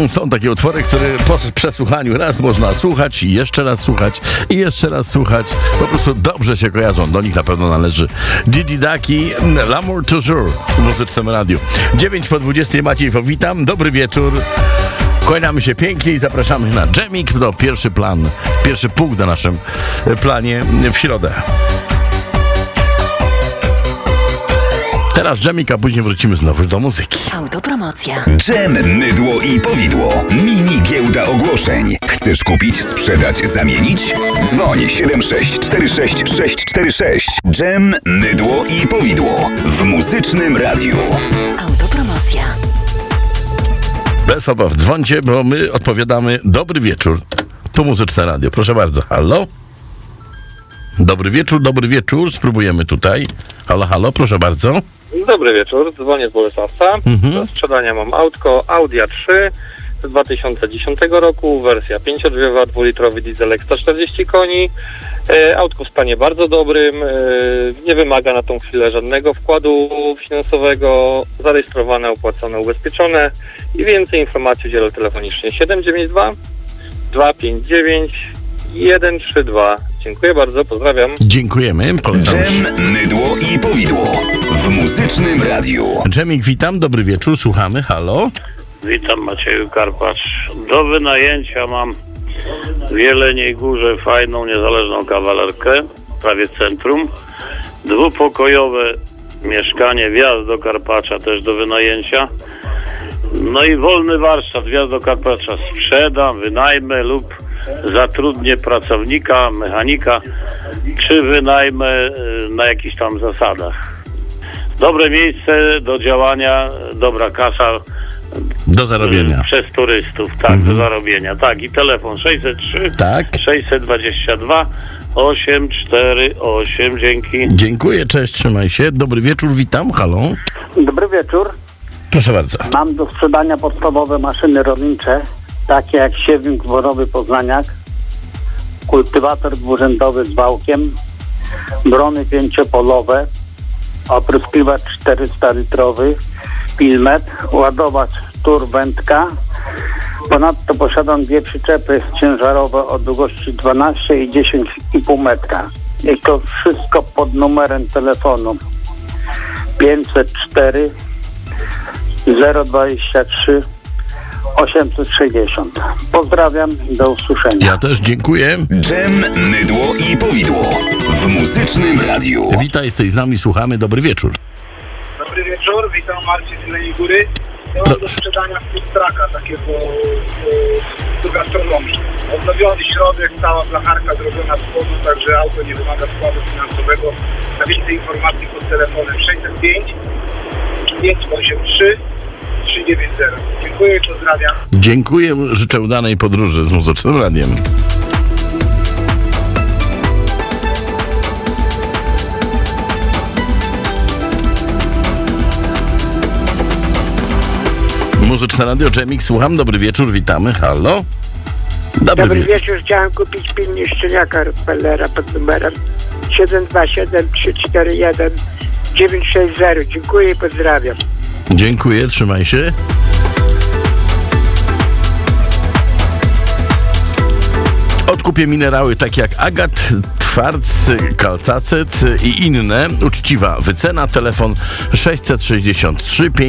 Są takie utwory, które po przesłuchaniu raz można słuchać i jeszcze raz słuchać i jeszcze raz słuchać. Po prostu dobrze się kojarzą. Do nich na pewno należy Gigi Daki, L'amour toujours w Muzycznym Radiu. 9:20 Maciej witam. Dobry wieczór. Kłaniamy się pięknie i zapraszamy na dżemik. To pierwszy punkt na naszym planie w środę. Teraz dżemik, a później wrócimy znowu do muzyki. Autopromocja. Dżem, mydło i powidło. Mini giełda ogłoszeń. Chcesz kupić, sprzedać, zamienić? Dzwoń 7646646. Dżem, mydło i powidło. W Muzycznym Radiu. Autopromocja. Bez obaw, dzwońcie, bo my odpowiadamy dobry wieczór. Tu Muzyczne Radio. Proszę bardzo. Halo? Dobry wieczór. Spróbujemy tutaj. Halo, proszę bardzo. Dobry wieczór, dzwonię z Bolesławca. Do sprzedania mam autko Audi A3 z 2010 roku, wersja 5-drzwiowa, 2-litrowy dieselek 140 koni. Autko w stanie bardzo dobrym, nie wymaga na tą chwilę żadnego wkładu finansowego, zarejestrowane, opłacone, ubezpieczone i więcej informacji udzielę telefonicznie 792 259 132. Dziękuję bardzo, pozdrawiam. Dziękujemy. Polecam. Dżem, mydło i powidło. W Muzycznym Radiu. Dżemik, witam. Dobry wieczór. Słuchamy. Halo? Witam, Macieju Karpacz. Do wynajęcia mam w Jeleniej Górze fajną, niezależną kawalerkę, prawie centrum. Dwupokojowe mieszkanie, wjazd do Karpacza też do wynajęcia. No i wolny warsztat, wjazd do Karpacza sprzedam, wynajmę lub zatrudnię pracownika, mechanika, czy wynajmę na jakichś tam zasadach. Dobre miejsce do działania, dobra kasa. Do zarobienia. Przez turystów, tak, do zarobienia. Tak, i telefon 603 622 848. Dzięki. Dziękuję, cześć, trzymaj się. Dobry wieczór, witam. Halo? Dobry wieczór. Proszę bardzo. Mam do sprzedania podstawowe maszyny rolnicze, takie jak siewnik worowy Poznaniak, kultywator dwurzędowy z wałkiem, brony 5-polowe, opryskiwacz 400-litrowy, Pilmet, ładowacz Turwędka. Ponadto posiadam 2 przyczepy ciężarowe o długości 12 i 10,5 metra. I to wszystko pod numerem telefonu 504 023 860. Pozdrawiam, do usłyszenia. Ja też dziękuję. Dżem, mydło i powidło. W Muzycznym Radiu. Witaj, jesteś z nami, słuchamy. Dobry wieczór. Dobry wieczór, witam, Marcin z Jeleniej Góry. Ja mam do sprzedania food trucka takiego do gastronomii. Odnowiony środek, cała blacharka zrobiona z spodu, także auto nie wymaga wkładu finansowego. Na więcej informacji pod telefonem 605 583 390. Dziękuję, pozdrawiam. Dziękuję, życzę udanej podróży z Muzycznym Radiem. Muzyczne Radio Dżemik, słucham. Dobry wieczór, witamy. Halo? Dobry wieczór. Chciałem kupić pilnie szczeniaka Rottweilera pod numerem 727 341 960. Dziękuję i pozdrawiam. Dziękuję, trzymaj się. Odkupię minerały takie jak agat, kwarc, kalcacet i inne. Uczciwa wycena. Telefon 663